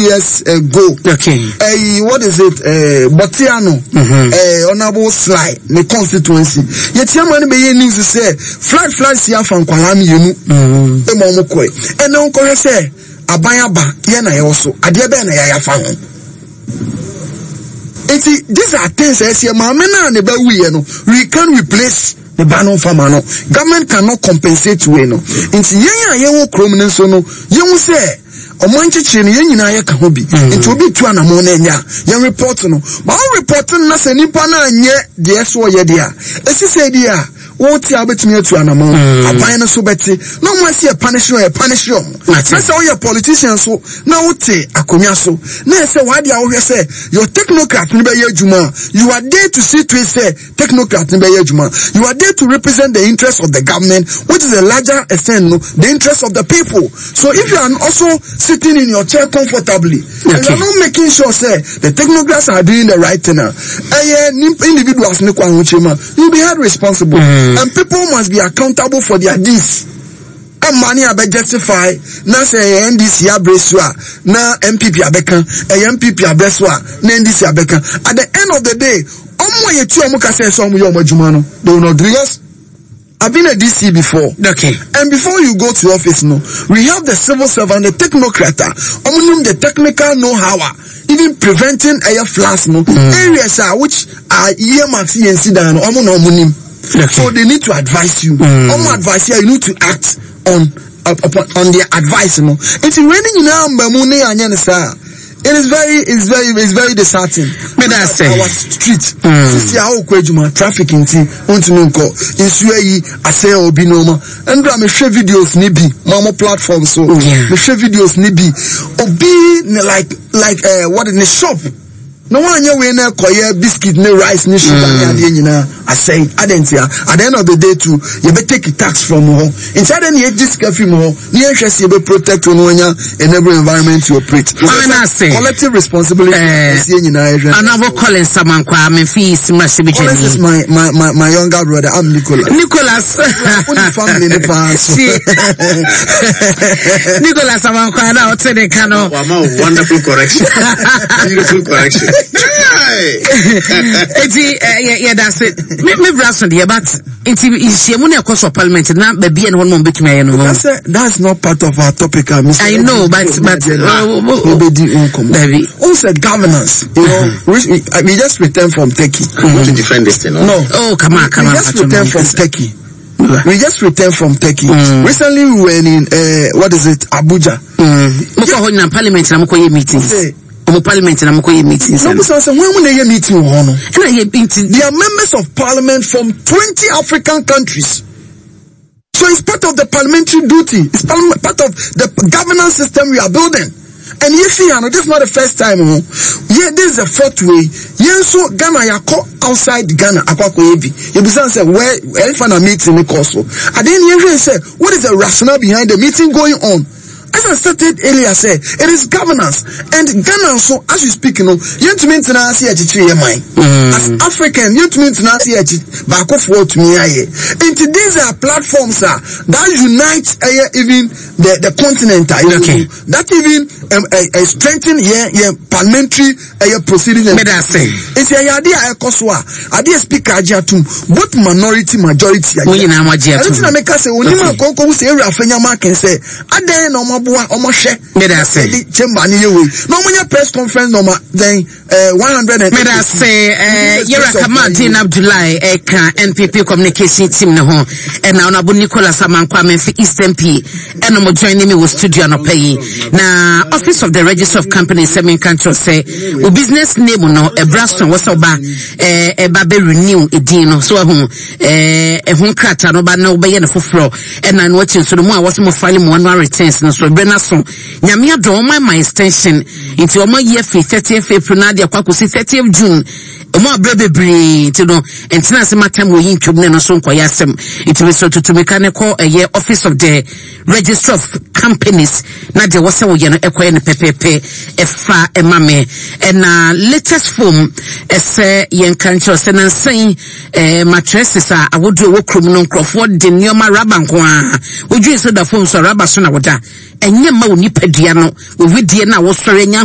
years ago. Okay. What is it? Botiano. Honorable Sly, the constituency. Yet your money be news to say flag here from Kwalami Yunu. And Uncle say Abayaba, Yana also. Adiabena ya found. These are things I say, Mamma and the Bawi, we can replace the Bano Famano. Government cannot compensate to no. Into Yaya Cromin so no, you say. Omanche chini yenyi na ya kahobi into obi tu anamona nya ya report no ba report na se nipa na anye de so ye dia esi se dia wo ti abetumi atu anamona aban no so beti no mo se punish no na se wo ye politician so na wo ti akonya so na se wa dia wo hwe se your technocrat ni be ye adwuma you are there to see to say technocrat ni be ye adwuma you are there to represent the interest of the government which is a larger extent no the interest of the people. So if you are also sitting in your chair comfortably and you're not making sure say the technocrats are doing the right thing, individuals you'll be held responsible and people must be accountable for their deeds. And money abe justify na say NDC abreswa na MPP abeka MPP abreswa na NDC abeka. At the end of the day omo ye tu omo ka say so omo ye omo adwuma no they will not do it. I've been a DC before. Okay. And before you go to office, no, we have the civil servant, the technocrat, the technical know-how, even preventing air floods, no, areas which are earmarks and sit down, so they need to advise you. Advice here, you need to act on their advice, no. It's raining now, it is very disheartening. Our street, sister how kwejuma traffic inti untununko insuyi ase obinoma and me share videos nibi mama platform so me share videos nibi obi like what in the shop. No one you we na koye biscuit ne rice ne sugar ne ade nyina asay adentia at the end of the day too you be take tax from ho inside any disc film ho ne hwese you be protect no nya enable environment to operate collective responsibility another calling someone kwa me fees must be this is my younger brother. I'm Nicholas family ne pass Nicholas someone kwa na ote de kano wonderful correction. Beautiful correction. That's it. Me brasso the but it's money cost of parliament now baby and one more bit me no. That's not part of our topic. I know but baby who said governance, you know, we just returned from Turkey. To defend this thing. No. Oh come on. We just returned from Turkey. We just returned from Turkey. Recently we were in what is it, Abuja. Parliament na mko meetings. Parliament and I'm going meetings. When they meeting they are members of parliament from 20 African countries. So it's part of the parliamentary duty. It's part of the governance system we are building. And this is not the first time. Yeah, this is the fourth way. Yeah, so Ghana yako outside Ghana akwako yebi. You say where if a meeting also. And then you say what is the rationale behind the meeting going on? As I stated earlier, it is governance. And Ghana, so as you speak, you have to maintain as African, you have to maintain back of what me. And these are platforms that unite even the continent. That even strengthen parliamentary proceedings. It's a idea idea speaker both minority majority. I don't make us say when you say can say almost press conference number then 100 Abdullahi NPP communication team no ho and now Nicholas Amankwa for Eastern P and I'm joining me with studio no pay na Office of the Register of Companies seven countries say o business name no e braston was oba e ba be renew edin so ho krata no ba na obeye no foforo and na watching so mo a was mo file mo annual returns no so Brenason nyame adom my extension into omo year 30th April na dia kwakosi 30th June omo abrebebre ti no entina se matam wo yin twom ne no so nkoya asem it we so to mechanical Office of the Register of Companies na de wose wo ye no ekoye ne pepepe efa emame na latest form ese yen kancho se nan san mattresses a awodo wo krom no nkrofo de nioma raba nko a odwi so da form so raba so na woda enye ma oni padua no we die na wo sore nya